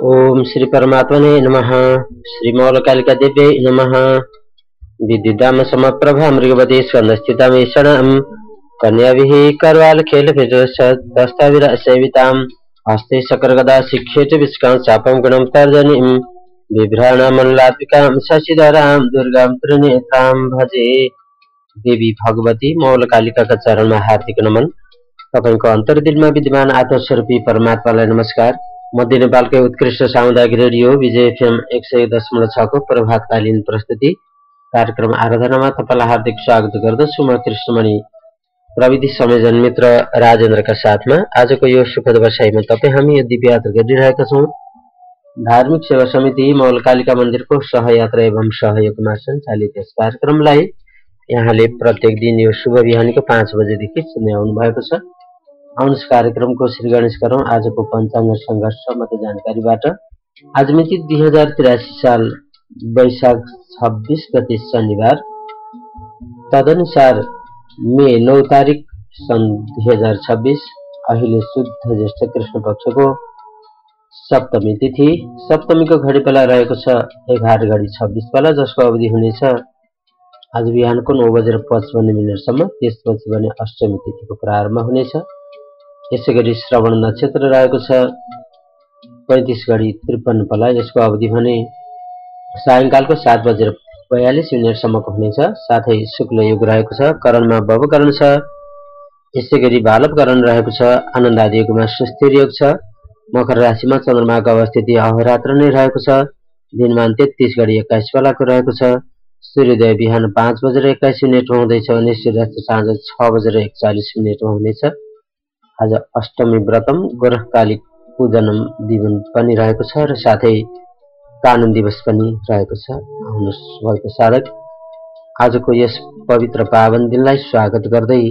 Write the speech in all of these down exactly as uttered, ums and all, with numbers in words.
ओम श्री परमात्मने नमः। श्री मौलकालिका देव्यै नमः। विद्युदाम समप्रभा मृगवती स्कंदस्थितामीषणम् कन्याभिः करवालखेलभिर्दस्ताविरसेविताम् हस्ते शकरगदा शिक्षेत विष्कां चापं गुणं तर्जनीं बिभ्राणामल्लात्मिकां शशिधरां दुर्गां त्रिनेत्रां भजे। देवी भगवती मौलकालिका का चरण में हार्दिक नमन। तपाईको अंतर्दिल में विद्यमान आत्मस्वरूपी परमात्मालाई नमस्कार। मध्य नेपाल के उत्कृष्ट सामुदायिक रेडियो विजय एफएम एक सय दशमलव छ को प्रभातकालीन प्रस्तुति कार्यक्रम आराधना में तपाईलाई हार्दिक स्वागत गर्दछु। म कृष्णमणि प्रविधि संयोजन मित्र राजेन्द्र का साथ में आज को यो सुखद बसाई में तपाईँ हामी यो दिव्य यात्रा गरिरहेका छौं। धार्मिक सेवा समिति मौलकालिका मंदिर को सहयात्रा एवं सहयोगमा सञ्चालित यस कार्यक्रमलाई यहाँले प्रत्येक दिन यो शुभ बिहानीको पाँच बजेदेखि सुन्दै आउनु भएको छ। आउनुहोस् कार्यक्रमको श्री गणेश गरौँ आजको पञ्चाङ्ग संघर्ष मत जानकारीबाट। आज मिति दुई हजार त्रियासी साल वैशाख छब्बीस गते शनिबार, तदनुसार मे नौ तारिक सन् दुई हजार छब्बीस, अहिले शुद्ध ज्येष्ठ कृष्ण पक्षको सप्तमी तिथि। सप्तमीको घडी बेला रहेको छ एघार घडी छब्बीस बेला, जसको अवधि हुनेछ आज बिहानको नौ बजेर पचपन्न मिनटसम्म। त्यसपछि भने अष्टमी तिथिको प्रारम्भ हुनेछ। यसैगरी श्रवण नक्षत्र रहेको छ पैंतीस घडी त्रिपन्न बेला, यसको अवधि भने सायंकालको सात बजेर बयालीस मिनटसम्मको हुनेछ। साथै शुक्ल युग रहेको छ, करणमा भवकरण छ। यसैगरी बालव करण रहेको छ। आनन्द आदि युगमा सुस्थिर योग छ। मकर राशिमा चन्द्रमाको अवस्थिति अहोरात्र नै रहेको छ। दिनमान तेत्तीस घडी एक्काइस बेलाको रहेको छ। सूर्योदय बिहान पाँच बजेर एक्काइस मिनटमा हुँदैछ भने सूर्यास्त साँझ छ बजेर एकचालिस मिनटमा हुनेछ। आज अष्टमी व्रतम गोरखकाली पूजनम दिवन पनि रहेको छ र साथै कानुन दिवस पनि रहेको छ। आउनुहोस् भएको साधक आजको यस पवित्र पावन दिनलाई स्वागत गर्दै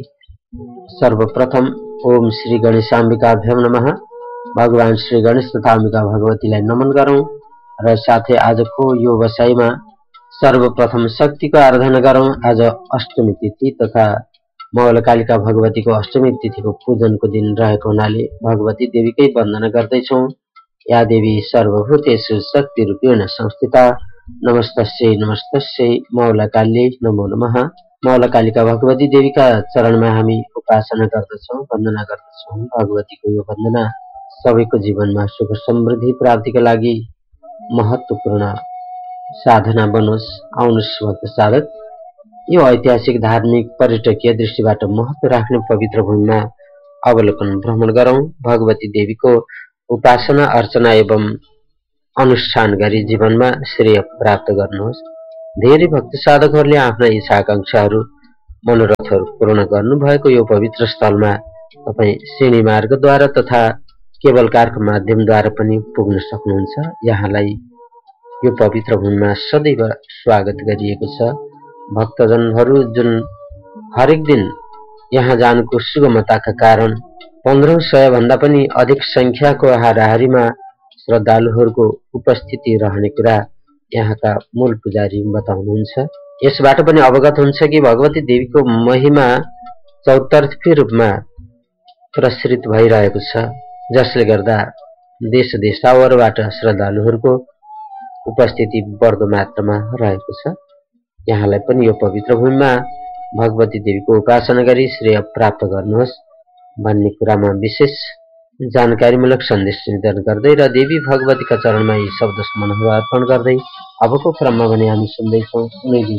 सर्वप्रथम ओम श्री गणेशाम्बिकाभ्याम नमः, भगवान श्री गणेश तथा अम्बिका भगवतीलाई नमन गरौँ र साथै आजको यो बसाइमा सर्वप्रथम शक्तिको आराधना गरौँ। आज अष्टमी तिथि तथा मौलकालिका भगवती को अष्टमी तिथि को पूजन को दिन रहेको हुनाले भगवती देवीकै वन्दना गर्दैछौँ। या देवी सर्वभूतेषु शक्ति रूपेण संस्थिता नमस्तस्यै नमस्तस्यै मौलकाल्यै नमो नमः। मौलकालिका भगवती देवी का चरण में हामी उपासना गर्दछौँ, वन्दना गर्दछौँ। भगवतीको यो वन्दना सबैको जीवनमा सुख समृद्धि प्राप्तिका लागि महत्त्वपूर्ण साधना बनोस्। आउनुहोस् भक्त साधक यो ऐतिहासिक धार्मिक पर्यटकीय दृष्टिबाट महत्व राख्ने पवित्र भूमिमा अवलोकन भ्रमण गरौँ। भगवती देवीको उपासना अर्चना एवं अनुष्ठान गरी जीवनमा श्रेय प्राप्त गर्नुहोस्। धेरै भक्त साधकहरूले आफ्ना इच्छा आकांक्षाहरू मनोरथहरू पूर्ण गर्नुभएको यो पवित्र स्थलमा तपाईँ सिँढी मार्गद्वारा तथा केवल कारको माध्यमद्वारा पनि पुग्न सक्नुहुन्छ। यहाँलाई यो पवित्र भूमिमा सदैव स्वागत गरिएको छ। भक्तजनहरू जुन हरेक दिन यहाँ जानुको सुगमताका कारण पन्ध्रौं सय भन्दा पनि अधिक संख्याको हाराहारीमा श्रद्धालुहरूको उपस्थिति रहने कुरा यहाँका मूल पुजारी बताउनुहुन्छ। यसबाट पनि अवगत हुन्छ कि भगवती देवीको महिमा चौतर्फी रूपमा प्रसरित भइरहेको छ, जसले गर्दा देश देशावरबाट श्रद्धालुहरूको उपस्थिति बढ्दो मात्रामा रहेको छ। यहाँलाई पनि यो पवित्र भूमिमा भगवती देवीको उपासना गरी श्रेय प्राप्त गर्नुहोस् भन्ने कुरामा विशेष जानकारीमूलक सन्देश निवेदन गर्दै र देवी भगवतीका चरणमा यी शब्द स्मरणहरू अर्पण गर्दै अबको क्रममा भने हामी सुन्दैछौँ सुनै